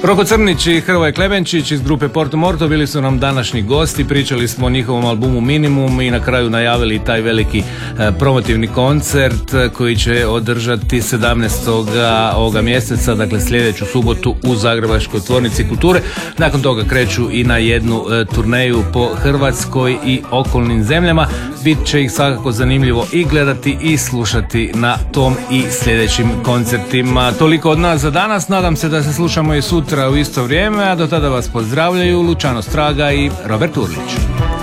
Roko Crnić i Hrvoje Klemenčić iz grupe Porto Morto bili su nam današnji gosti, pričali smo o njihovom albumu Minimum i na kraju najavili taj veliki promotivni koncert koji će održati 17. ovoga mjeseca, dakle sljedeću subotu u Zagrebačkoj tvornici kulture. Nakon toga kreću i na jednu turneju po Hrvatskoj i okolnim zemljama. Bit će ih svakako zanimljivo i gledati i slušati na tom i sljedećim koncertima. Toliko od nas za danas, nadam se da se slušamo i sutra u isto vrijeme, a do tada vas pozdravljaju Luciano Straga i Robert Urlić.